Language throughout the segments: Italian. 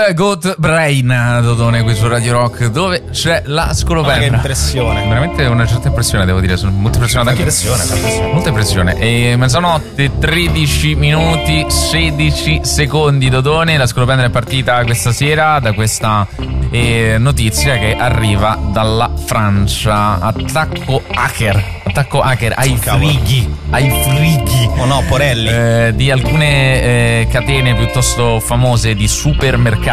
Goat Brain, Dodone, qui su Radio Rock, dove c'è la scolopendra. Che impressione. Veramente una certa impressione, devo dire. Sono molto impressionato anche. Molta impressione. E mezzanotte, 13 minuti, 16 secondi, Dodone. La scolopendra è partita questa sera da questa notizia che arriva dalla Francia. Attacco hacker ai frighi. Oh no, Porelli. Di alcune catene piuttosto famose di supermercati.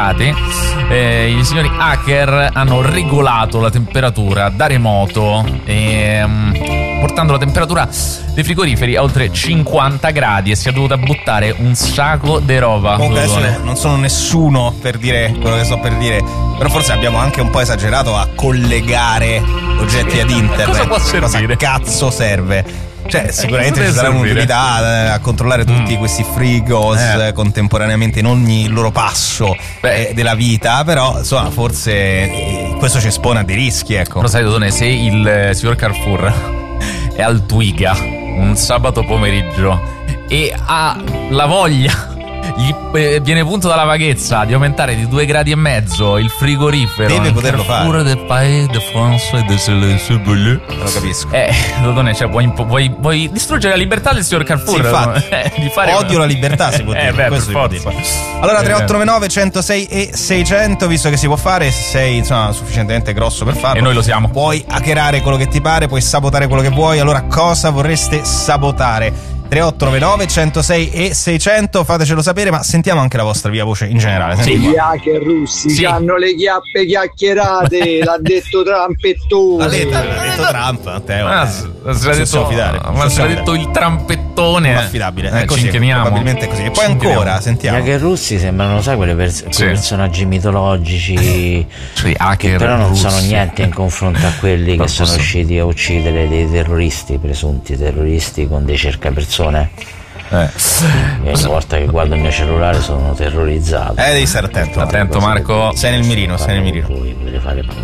I signori hacker hanno regolato la temperatura da remoto, portando la temperatura dei frigoriferi a oltre 50 gradi, e si è dovuta buttare un sacco di roba. Comunque adesso non sono nessuno per dire quello che sto per dire, però forse abbiamo anche un po' esagerato a collegare oggetti ad internet. Cosa può servire? Cosa cazzo serve? Cioè, sicuramente ci sarà un'utilità a controllare tutti questi frigos contemporaneamente in ogni loro passo della vita, però insomma forse questo ci espone a dei rischi, ecco. Però sai, Dodone, se il signor Carrefour è al Twiga un sabato pomeriggio e ha la voglia, gli viene punto dalla vaghezza di aumentare di 2,5 gradi il frigorifero, deve poterlo fare. Pure de pays de France e de Celle. Lo capisco. Dodone, cioè vuoi distruggere la libertà del signor Carrefour? Sì, infatti. Di fare odio la libertà, si può dire. Questo per forza. Allora 3899 106 e 600, visto che si può fare, se sei insomma sufficientemente grosso per farlo, e noi lo siamo, puoi hackerare quello che ti pare, puoi sabotare quello che vuoi. Allora cosa vorreste sabotare? 3899 106 e 600, fatecelo sapere, ma sentiamo anche la vostra via voce in generale. Sì, gli hacker russi hanno le chiappe chiacchierate, l'ha detto Trampettone. L'ha detto Trump, Matteo. Se l'ha detto il trampettone. Affidabile, ci inchiniamo. Probabilmente è così. E poi ancora, sentiamo. Gli hacker russi sembrano, sai, quei personaggi mitologici, cioè, hacker però non russi sono niente in confronto a quelli che sono riusciti a uccidere dei terroristi, presunti terroristi, con dei cercapersone. Ogni volta che guardo il mio cellulare sono terrorizzato. Devi stare attento. Attento, Marco. Sei nel mirino. Voi potete fare